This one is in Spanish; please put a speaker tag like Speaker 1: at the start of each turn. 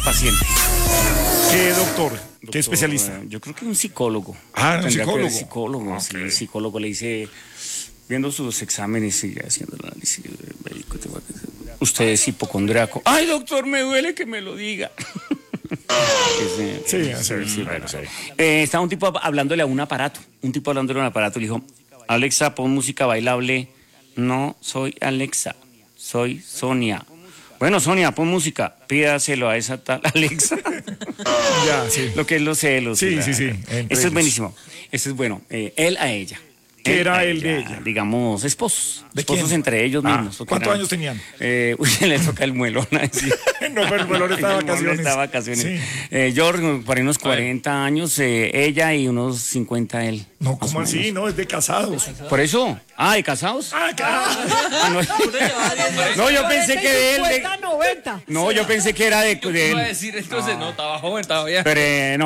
Speaker 1: paciente.
Speaker 2: ¿Qué doctor? ¿Qué especialista?
Speaker 1: Yo creo que un psicólogo.
Speaker 2: Ah, un
Speaker 1: Tendría que
Speaker 2: psicólogo.
Speaker 1: ver psicólogo, sí,
Speaker 2: Ok.
Speaker 1: el psicólogo le dice, viendo sus exámenes y haciendo el análisis médico, usted es hipocondriaco. Ay, doctor, me duele que me lo diga.
Speaker 2: Sí,
Speaker 1: Bueno. Estaba un tipo hablándole a un aparato. Un tipo hablándole a un aparato le dijo, Alexa, pon música bailable. No, soy Alexa, soy Sonia. Bueno, Sonia, pon música. Pídaselo a esa tal Alexa.
Speaker 2: Ya, sí.
Speaker 1: Lo que es los celos.
Speaker 2: Sí,
Speaker 1: la-
Speaker 2: sí, sí, entre
Speaker 1: Esto
Speaker 2: ellos.
Speaker 1: es buenísimo. Esto es bueno. Él a ella.
Speaker 2: ¿Qué era
Speaker 1: a
Speaker 2: él de ella?
Speaker 1: Digamos, esposos.
Speaker 2: ¿De
Speaker 1: Esposos
Speaker 2: quién?
Speaker 1: entre ellos
Speaker 2: Ah,
Speaker 1: mismos. porque
Speaker 2: ¿cuántos
Speaker 1: eran-
Speaker 2: años tenían?
Speaker 1: Le toca el muelón. Así.
Speaker 2: No, pero el valor está de
Speaker 1: El muelón
Speaker 2: vacaciones.
Speaker 1: está de vacaciones.
Speaker 2: Sí.
Speaker 1: Yo, por ahí unos 40 años, ella y unos 50 él.
Speaker 2: No,
Speaker 1: más
Speaker 2: ¿cómo
Speaker 1: o
Speaker 2: así?
Speaker 1: menos.
Speaker 2: No, es de casados.
Speaker 1: Por eso. Ah, ¿de casados?
Speaker 2: Ah, claro.
Speaker 1: Ah, no, yo pensé que de él.
Speaker 3: 90.
Speaker 1: No, yo pensé que era de
Speaker 4: Iba a
Speaker 1: él.
Speaker 4: decir, entonces no, estaba joven, estaba bien.
Speaker 1: Pero no.